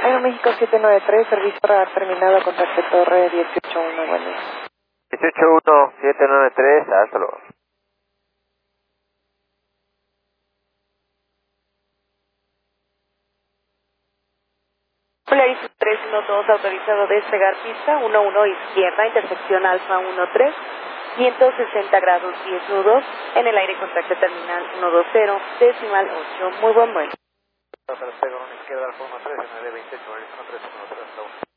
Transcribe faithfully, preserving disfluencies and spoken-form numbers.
Aeroméxico siete nueve tres, servicio radar terminado, contacto torre dieciocho uno, buen día. dieciocho uno, siete nueve tres, hasta luego. Polaris tres uno dos, autorizado despegar pista uno uno izquierda, intersección Alfa uno tres, ciento sesenta grados diez nudos, en el aire contacto terminal ciento veinte, decimal ocho, muy buen vuelo. Para despegar una izquierda, Alfa uno tres, N D veintiocho, uno tres uno tres, hasta luego.